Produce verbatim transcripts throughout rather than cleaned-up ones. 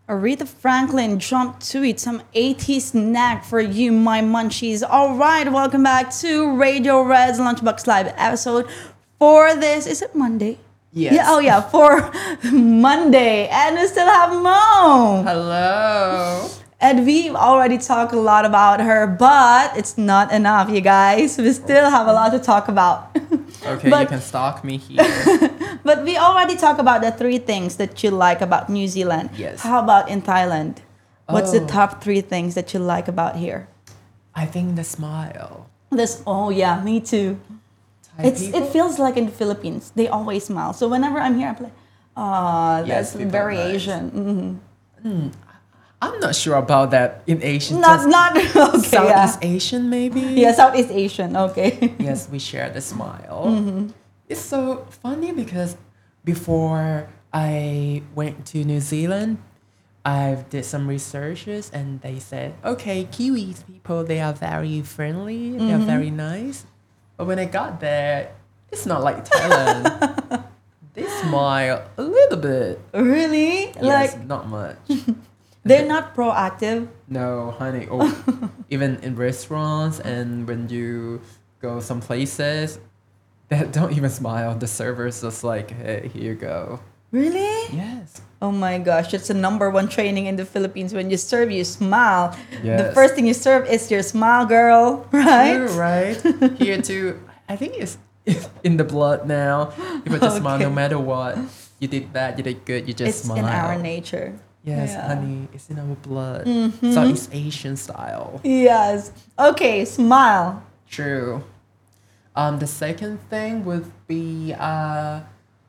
Aretha Franklin jumped to it. Some eighties snack for you, my munchies. All right, welcome back to Radio Red's Lunchbox Live episode for this. Is it Monday? Yes. Yeah, oh yeah, for Monday. And we still have Mo. Hello. And we've already talked a lot about her, but it's not enough, you guys. We still have a lot to talk about. Okay, But- you can stalk me here. But we already talked about the three things that you like about New Zealand. Yes. How about in Thailand? What's the Oh. top three things that you like about here? I think the smile. This. Oh yeah, me too. Thai It's people? it feels like in the Philippines they always smile. So whenever I'm here, I'm like, ah, Yes, that's people very are nice. Asian. hmm I'm not sure about that in Asian. Not just not okay. Southeast Yeah. Asian, maybe? Yeah, Southeast Asian. Okay. Yes, we share the smile. Mm-hmm. It's so funny because before I went to New Zealand, I did some researches and they said, okay, Kiwis people, they are very friendly, they Mm-hmm. are very nice. But when I got there, it's not like Thailand. They smile a little bit. Really? Yes, Like not much. they're not proactive. No, honey. Oh, even in restaurants and when you go some places, they don't even smile. The server's just like, hey, here you go. Really? Yes. Oh my gosh, it's the number one training in the Philippines. When you serve, you smile. The Yes. first thing you serve is your smile, girl, right? True, right? Here too, I think it's in the blood now. People just smile no Okay. matter what. You did bad, you did good, you just It's smile. in our nature. Yes, Yeah. honey, it's in our blood. Mhm. Southeast Asian style. Yes. Okay, smile. True. Um, the second thing would be uh,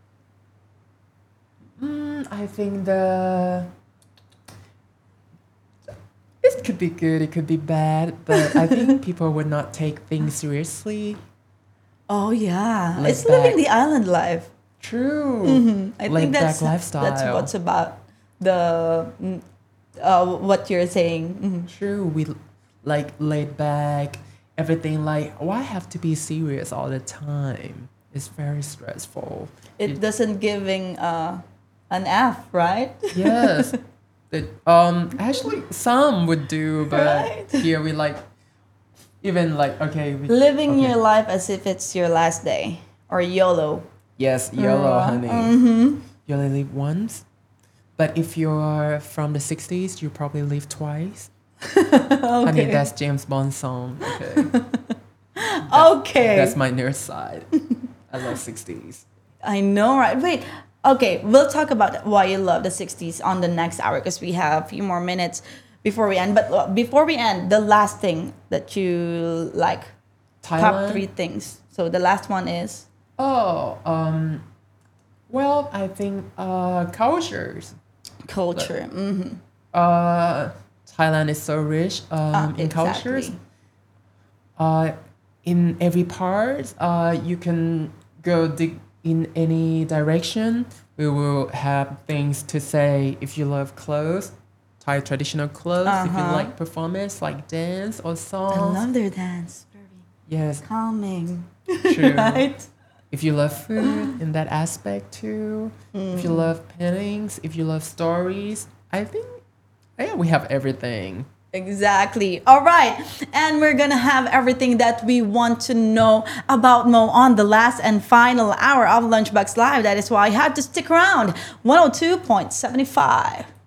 mm, I think the it could be good, it could be bad, but I think people would not take things seriously. Oh yeah, Laid it's living back. the island life. True. Mhm. I Laid think back that's lifestyle. that's what's about the mm, uh, what you're saying. Mhm. True. We l- like laid back, everything like why have to be serious all the time? It's very stressful. It You- doesn't giving uh, an F, right? Yes. It, um actually some would do, but Right. here we like even like okay we, Living okay. your life as if it's your last day, or YOLO. yes, YOLO, Uh, honey. Mm-hmm. You only live once. But if you're from the sixties, you probably live twice. Honey, Okay. that's James Bond song. Okay. Okay. That's my nerd side. I love sixties. I know, right? Wait. Okay, we'll talk about why you love the sixties on the next hour because we have a few more minutes before we end. But uh, before we end, the last thing that you like, Thailand. top three things. So the last one is Oh, um well, I think uh cultures. culture. Mm-hmm. Uh Thailand is so rich um Ah, in cultures. exactly. Uh in every part, uh you can go dig in any direction. We will have things to say if you love clothes, Thai traditional clothes, if you Uh-huh. like performance like dance or I songs. love their dance. Very Yes, calming. true. Right? If you love food in that aspect too, if you love paintings, if you love stories, I think yeah, we have everything. Exactly. All right. And we're going to have everything that we want to know about Mo on the last and final hour of Lunchbox Live. That is why you have to stick around. one oh two point seven five.